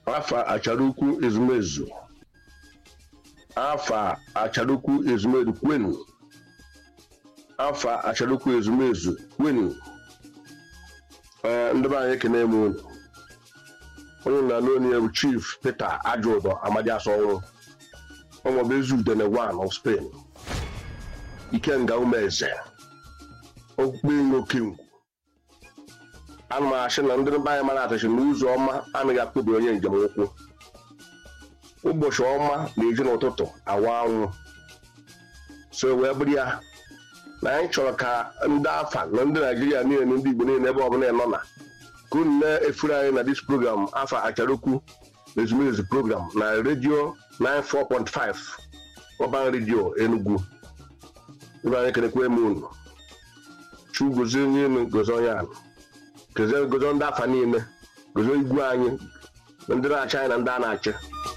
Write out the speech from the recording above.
afa Acharukwu Ezumezu afa Acharukwu Ezumezu kwenu afa Acharukwu Ezumezu kwenu ndị be anyị ekene m unu onye na-alụ onye bụ Chief Peter Ajodo Amadi Asonwu ọmọbụ Ezudene 1 of Spain Ikenga Umeze okpukpe Nwokengu ana m achị na ndị be anyị mara atachi n'ụzọ ọma anaghị akpụbi onye njem ụkwụ ụbọchị ọma na-eji n'ụtụtụ awa anwụ so wee bụrụ ya na anyị chọrọ ka ndị afa na ndị Naijiria niile ndị Igbo niile ebe ọbụla nọ na ka unu na-efuru anyị na dis program afa Acharukwu Ezumezu program na redio 94.5 Urban Radio Enugu ebe anyị kenekwe m unu Chukwu gozie onye unu gozie onye anụ gozie ndị afa niile gozie igwe anyị ndị na-achị anyị na ndị a na-achị